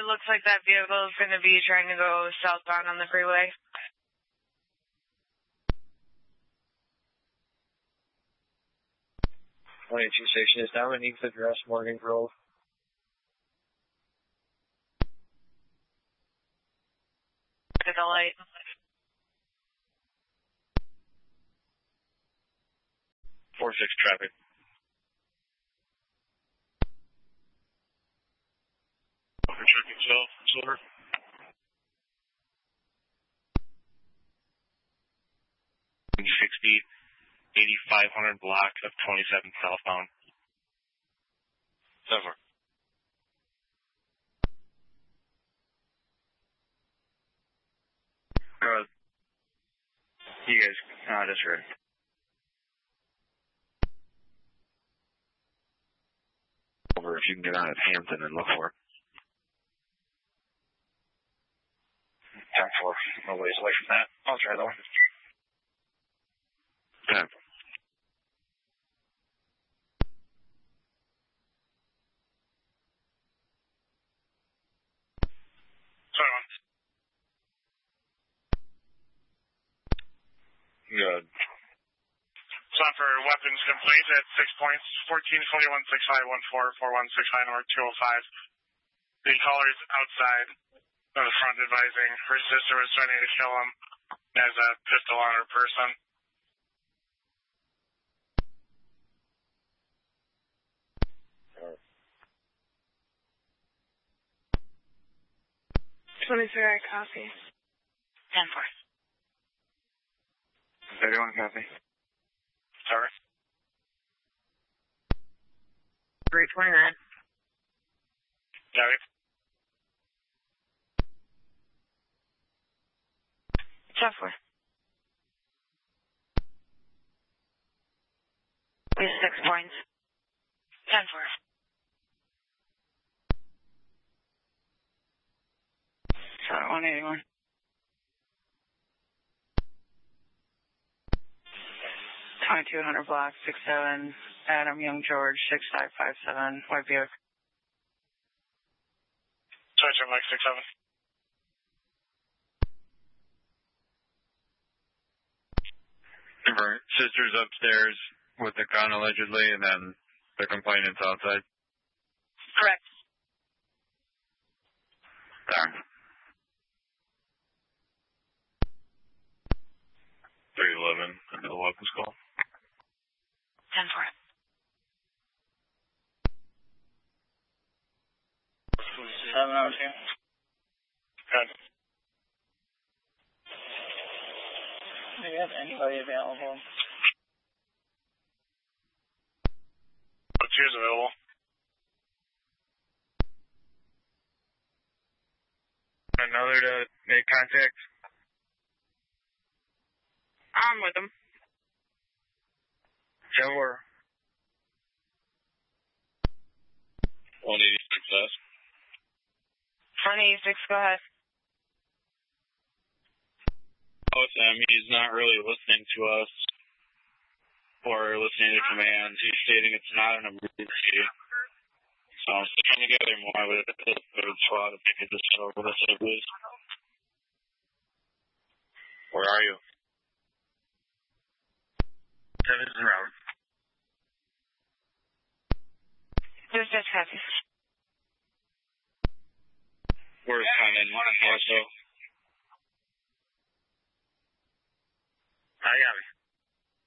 looks like that vehicle is going to be trying to go southbound on the freeway. Station is now beneath the address Morgan Grove. To the light. 4-6 traffic. Checking silver. 60, 8500 block of 27 southbound. Silver. You guys, that's right. Over if you can get on at Hampton and look for it. Tack 4, no ways away from that. I'll try though. Yeah. Sorry, man. Good. Stop for weapons complete at 6 points, 14-21-65-14-4169 or 205. The caller is outside of the front advising her sister was trying to kill him as a pistol on her person. Let me figure out copy. 10-4. 31 copy. Sorry. 329. Got it. 10-4. We have 6 points. 10-4. Sorry, 181. 2200 block, 67, Adam Young George, 6557, White Buick. Sergeant Mike 67. Her sister's upstairs with the gun allegedly, and then the complainant's outside. Correct. There. 311 under the weapons call. 10-4. 702. Good. Do you have anybody available? What's yours available? Another to make contact. I'm with him. Sure. 186 186, go ahead. Oh, it's him. He's not really listening to us or listening to commands. He's stating it's not an emergency. So I'm still trying to gather more with the squad if they could just go over this, please. Where are you? 7's around. There's just happy. Where's Conan also? I got it.